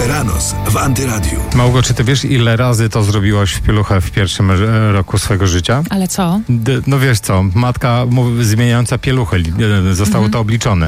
Dobranoc w Antyradiu. Małgo, czy ty wiesz, ile razy to zrobiłaś w pieluchę w pierwszym roku swojego życia? Ale co? No wiesz co, matka zmieniająca pieluchę, zostało to obliczone.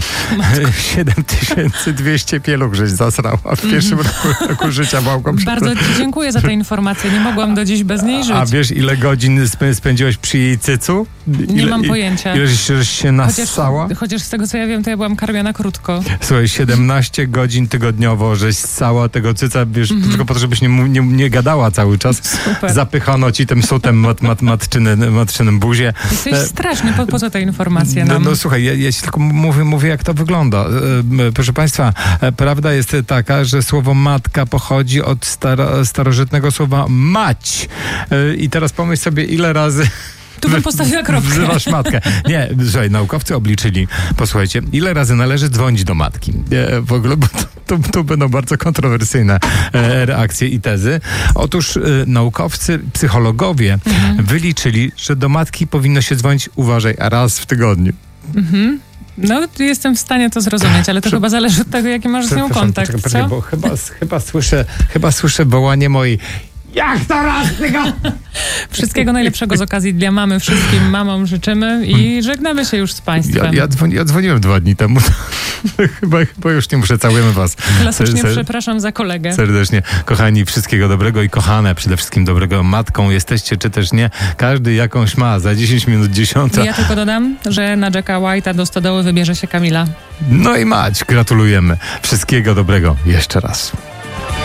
7200 pieluch żeś zasrała w pierwszym roku życia, Małgo. Bardzo ci dziękuję za tę informację. Nie mogłam do dziś bez niej żyć. A wiesz, ile godzin spędziłaś przy jej cycu? Nie mam pojęcia. Ile żeś się nassała? Chociaż z tego, co ja wiem, to ja byłam karmiona krótko. Słuchaj, 17 godzin tygodniowo żeś ssała tego cyca, wiesz, tylko po to, żebyś nie gadała cały czas. Super. Zapychano ci tym sutem matczynym buzię. Jesteś straszny, po co ta informacja nam? No słuchaj, ja ci tylko mówię, jak to wygląda. Proszę Państwa, prawda jest taka, że słowo matka pochodzi od starożytnego słowa mać. I teraz pomyśl sobie, ile razy... Tu bym postawiła kropkę. Wzywasz matkę. Nie, słuchaj, naukowcy obliczyli, posłuchajcie, ile razy należy dzwonić do matki. W ogóle, bo tu będą bardzo kontrowersyjne reakcje i tezy. Otóż naukowcy, psychologowie wyliczyli, że do matki powinno się dzwonić, uważaj, raz w tygodniu. No, jestem w stanie to zrozumieć, ale to chyba zależy od tego, jaki masz z nią kontakt, co? Bo chyba słyszę wołanie mojej. Jak to raz tego? Wszystkiego najlepszego z okazji Dnia Mamy. Wszystkim mamom życzymy i żegnamy się już z Państwem. Ja dzwoniłem 2 dni temu. Chyba już nie muszę. Całujemy Was. Klasycznie przepraszam za kolegę. Serdecznie. Kochani, wszystkiego dobrego i kochane przede wszystkim dobrego. Matką jesteście, czy też nie. Każdy jakąś ma. Za 10 minut 10. Ja tylko dodam, że na Jacka White'a do stodoły wybierze się Kamila. No i mać. Gratulujemy. Wszystkiego dobrego jeszcze raz.